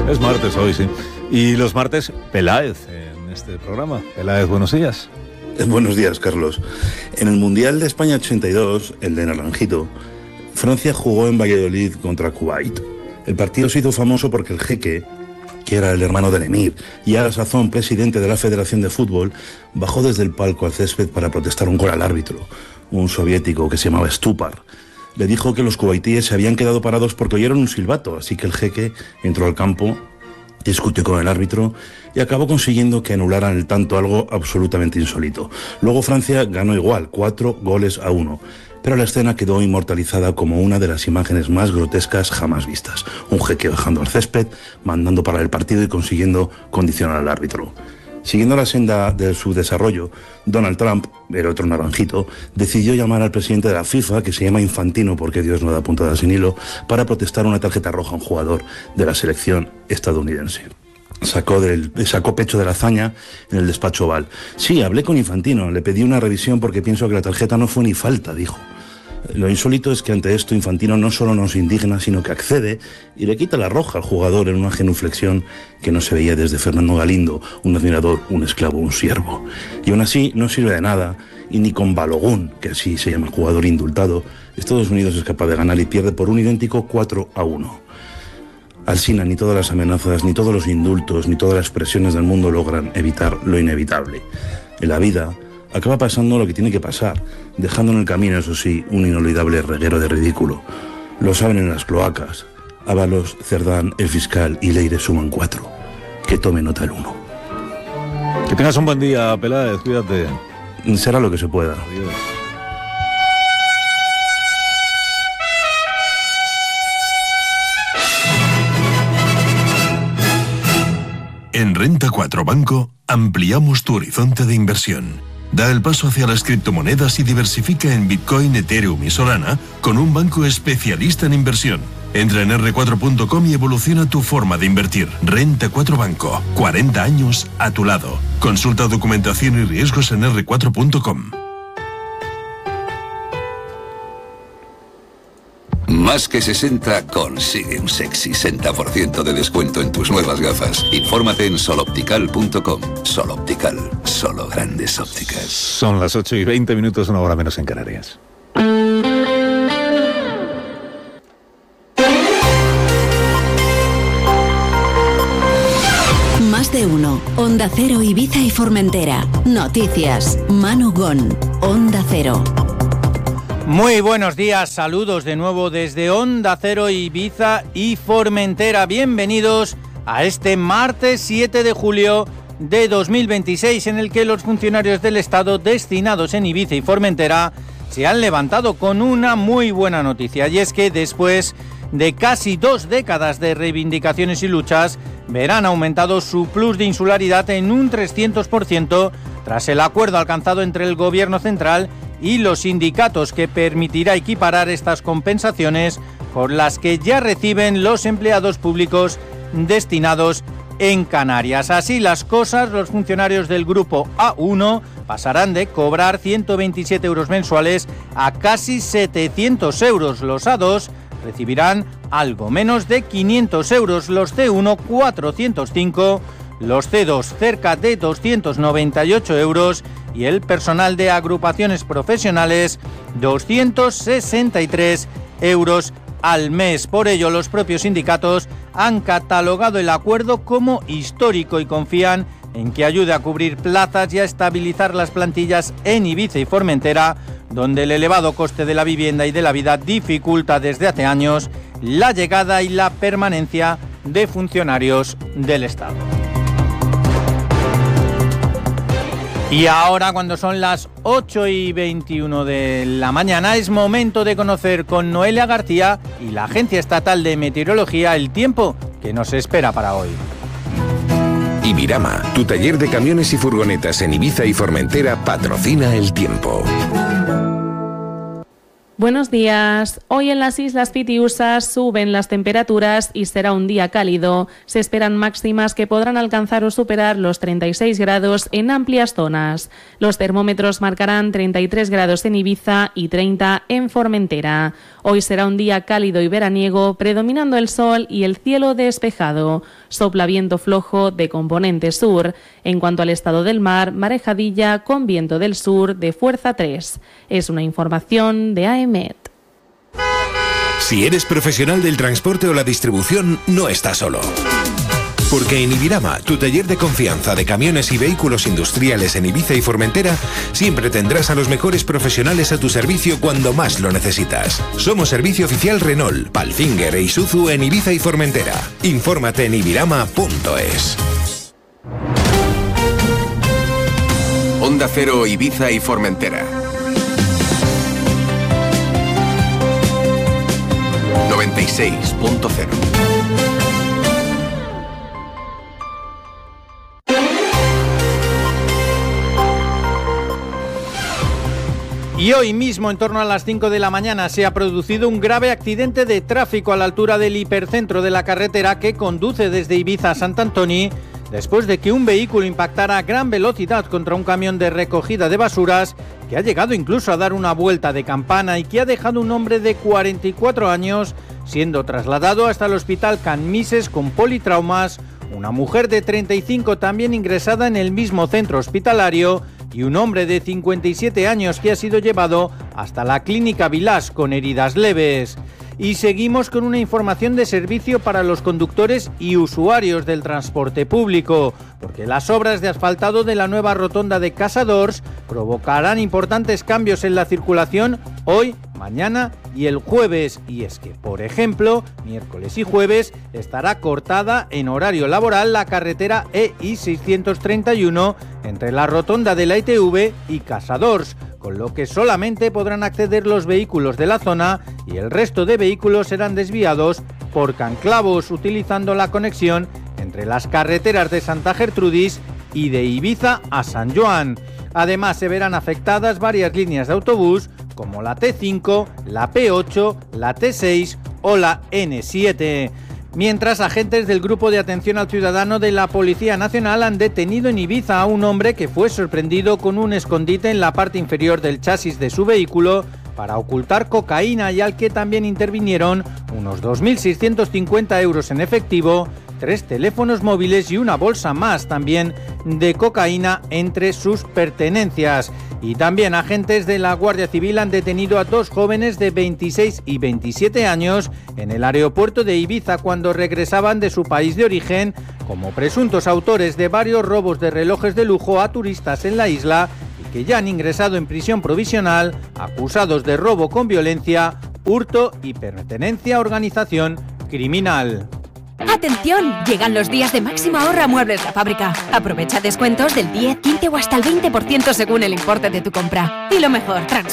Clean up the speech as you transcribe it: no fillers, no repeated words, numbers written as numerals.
Es martes hoy, sí. Y los martes, Peláez en este programa. Peláez, buenos días. Buenos días, Carlos. En el Mundial de España 82, el de Naranjito, Francia jugó en Valladolid contra Kuwait. El partido se hizo famoso porque el jeque, que era el hermano del emir y a la sazón presidente de la Federación de Fútbol, bajó desde el palco al césped para protestar un gol al árbitro, un soviético que se llamaba Stupar. Le dijo que los kuwaitíes se habían quedado parados porque oyeron un silbato, así que el jeque entró al campo, discutió con el árbitro y acabó consiguiendo que anularan el tanto, algo absolutamente insólito. Luego Francia ganó igual, 4-1, pero la escena quedó inmortalizada como una de las imágenes más grotescas jamás vistas. Un jeque bajando al césped, mandando parar el partido y consiguiendo condicionar al árbitro. Siguiendo la senda de su desarrollo, Donald Trump, el otro naranjito, decidió llamar al presidente de la FIFA, que se llama Infantino porque Dios no da puntada sin hilo, para protestar una tarjeta roja a un jugador de la selección estadounidense. Sacó pecho de la hazaña en el despacho Oval. Sí, hablé con Infantino, le pedí una revisión porque pienso que la tarjeta no fue ni falta, dijo. Lo insólito es que ante esto Infantino no solo no se indigna, sino que accede y le quita la roja al jugador en una genuflexión que no se veía desde Fernando Galindo, un admirador, un esclavo, un siervo. Y aún así no sirve de nada, y ni con Balogun, que así se llama el jugador indultado, Estados Unidos es capaz de ganar y pierde por un idéntico 4-1. Alsina, ni todas las amenazas, ni todos los indultos, ni todas las presiones del mundo logran evitar lo inevitable. En la vida acaba pasando lo que tiene que pasar, dejando en el camino, eso sí, un inolvidable reguero de ridículo. Lo saben en las cloacas. Ábalos, Cerdán, el fiscal y Leire suman 4. Que tome nota el 1. Que tengas un buen día, Peláez, cuídate. Será lo que se pueda. Adiós. En Renta 4 Banco ampliamos tu horizonte de inversión. Da el paso hacia las criptomonedas y diversifica en Bitcoin, Ethereum y Solana con un banco especialista en inversión. Entra en r4.com y evoluciona tu forma de invertir. Renta 4 Banco, 40 años a tu lado. Consulta documentación y riesgos en r4.com. Más que 60 consigue un sexy 60% de descuento en tus nuevas gafas. Infórmate en soloptical.com. Soloptical, solo grandes ópticas. Son las 8:20, una hora menos en Canarias. Más de uno. Onda Cero, Ibiza y Formentera. Noticias. Manu Gon. Onda Cero. Muy buenos días, saludos de nuevo desde Onda Cero, Ibiza y Formentera. Bienvenidos a este martes 7 de julio de 2026, en el que los funcionarios del Estado destinados en Ibiza y Formentera se han levantado con una muy buena noticia, y es que después de casi 2 décadas de reivindicaciones y luchas, verán aumentado su plus de insularidad en un 300% tras el acuerdo alcanzado entre el Gobierno central y los sindicatos, que permitirá equiparar estas compensaciones con las que ya reciben los empleados públicos destinados en Canarias. Así las cosas, los funcionarios del grupo A1 pasarán de cobrar 127 euros mensuales a casi 700 euros. Los A2 recibirán algo menos de 500 euros, los C1 405, los C2 cerca de 298 euros y el personal de agrupaciones profesionales 263 euros al mes. Por ello, los propios sindicatos han catalogado el acuerdo como histórico y confían en que ayude a cubrir plazas y a estabilizar las plantillas en Ibiza y Formentera, donde el elevado coste de la vivienda y de la vida dificulta desde hace años la llegada y la permanencia de funcionarios del Estado. Y ahora, cuando son las 8:21 de la mañana, es momento de conocer con Noelia García y la Agencia Estatal de Meteorología el tiempo que nos espera para hoy. Ibirama, tu taller de camiones y furgonetas en Ibiza y Formentera, patrocina el tiempo. Buenos días. Hoy en las Islas Pitiusas suben las temperaturas y será un día cálido. Se esperan máximas que podrán alcanzar o superar los 36 grados en amplias zonas. Los termómetros marcarán 33 grados en Ibiza y 30 en Formentera. Hoy será un día cálido y veraniego, predominando el sol y el cielo despejado. Sopla viento flojo de componente sur. En cuanto al estado del mar, marejadilla con viento del sur de fuerza 3. Es una información de AEMET. Si eres profesional del transporte o la distribución, no estás solo. Porque en Ibirama, tu taller de confianza de camiones y vehículos industriales en Ibiza y Formentera, siempre tendrás a los mejores profesionales a tu servicio cuando más lo necesitas. Somos servicio oficial Renault, Palfinger e Isuzu en Ibiza y Formentera. Infórmate en ibirama.es. Onda Cero, Ibiza y Formentera. 96.0. Y hoy mismo, en torno a las 5 de la mañana, se ha producido un grave accidente de tráfico a la altura del hipercentro de la carretera que conduce desde Ibiza a Sant Antoni, después de que un vehículo impactara a gran velocidad contra un camión de recogida de basuras que ha llegado incluso a dar una vuelta de campana y que ha dejado un hombre de 44 años siendo trasladado hasta el hospital Can Mises con politraumas, una mujer de 35 también ingresada en el mismo centro hospitalario y un hombre de 57 años que ha sido llevado hasta la clínica Vilás con heridas leves. Y seguimos con una información de servicio para los conductores y usuarios del transporte público, porque las obras de asfaltado de la nueva rotonda de Casadors provocarán importantes cambios en la circulación hoy, mañana y el jueves. Y es que, por ejemplo, miércoles y jueves estará cortada en horario laboral la carretera EI 631 entre la rotonda de la ITV y Casadors, con lo que solamente podrán acceder los vehículos de la zona y el resto de vehículos serán desviados por Canclavos, utilizando la conexión entre las carreteras de Santa Gertrudis y de Ibiza a San Joan. Además, se verán afectadas varias líneas de autobús como la T5, la P8, la T6 o la N7. Mientras, agentes del Grupo de Atención al Ciudadano de la Policía Nacional han detenido en Ibiza a un hombre que fue sorprendido con un escondite en la parte inferior del chasis de su vehículo para ocultar cocaína y al que también intervinieron unos 2.650 euros en efectivo, 3 teléfonos móviles y una bolsa más también de cocaína entre sus pertenencias. Y también agentes de la Guardia Civil han detenido a 2 jóvenes de 26 y 27 años en el aeropuerto de Ibiza cuando regresaban de su país de origen como presuntos autores de varios robos de relojes de lujo a turistas en la isla y que ya han ingresado en prisión provisional acusados de robo con violencia, hurto y pertenencia a organización criminal. ¡Atención! Llegan los días de máximo ahorro a Muebles La Fábrica. Aprovecha descuentos del 10, 15 o hasta el 20% según el importe de tu compra. Y lo mejor,